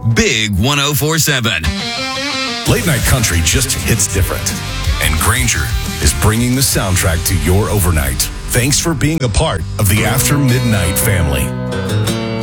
Big 104.7. Late night country just hits different. And Granger is bringing the soundtrack to your overnight. Thanks for being a part of the After Midnight family.